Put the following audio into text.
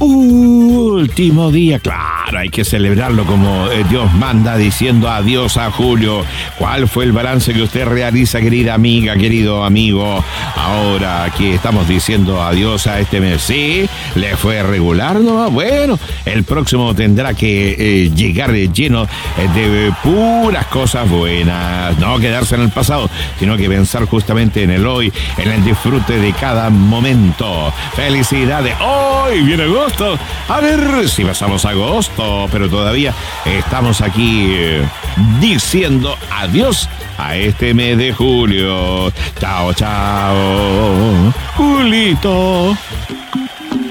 Último día, claro, hay que celebrarlo como Dios manda, diciendo adiós a julio. ¿Cuál fue el balance que usted realiza, querida amiga, querido amigo? Ahora que estamos diciendo adiós a este mes, ¿sí? ¿Le fue regular, no? Bueno, el próximo tendrá que llegar lleno de puras cosas buenas. No quedarse en el pasado, sino que pensar justamente en el hoy, en el disfrute de cada momento. Felicidades. Hoy viene agosto. A ver si pasamos agosto, pero todavía estamos aquí diciendo adiós a este mes de julio. Chao, chao, Julito.